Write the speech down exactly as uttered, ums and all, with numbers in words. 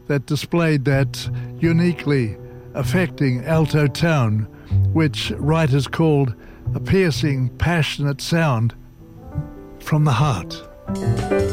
that displayed that uniquely affecting alto tone, which writers called a piercing, passionate sound from the heart.